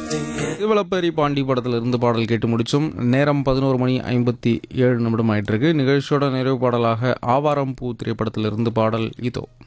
இவளப்பேரி பாண்டி படத்தில் இருந்து பாடல் கேட்டு முடிச்சோம். நேரம் 11 மணி 57 நிமிடம் ஆயிட்டிருக்கு. நிகழ்ச்சியோட நிறைவு பாடலாக ஆவாரம் பூ திரைப்படத்தில் இருந்து பாடல் இதோ.